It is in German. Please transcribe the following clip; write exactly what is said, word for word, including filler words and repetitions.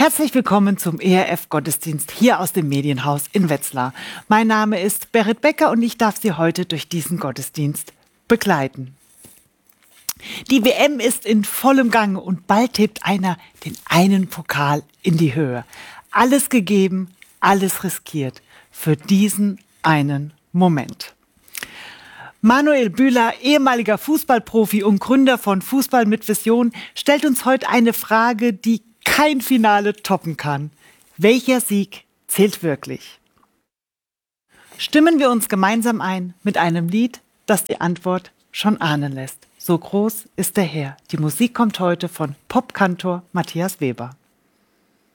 Herzlich willkommen zum E R F-Gottesdienst hier aus dem Medienhaus in Wetzlar. Mein Name ist Berit Becker und ich darf Sie heute durch diesen Gottesdienst begleiten. Die W M ist in vollem Gange und bald hebt einer den einen Pokal in die Höhe. Alles gegeben, alles riskiert für diesen einen Moment. Manuel Bühler, ehemaliger Fußballprofi und Gründer von Fußball mit Vision, stellt uns heute eine Frage, die kein Finale toppen kann. Welcher Sieg zählt wirklich? Stimmen wir uns gemeinsam ein mit einem Lied, das die Antwort schon ahnen lässt. So groß ist der Herr. Die Musik kommt heute von Popkantor Matthias Weber.